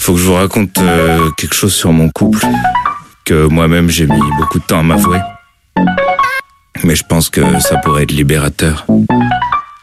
faut que je vous raconte quelque chose sur mon couple, que moi-même j'ai mis beaucoup de temps à m'avouer. Mais je pense que ça pourrait être libérateur.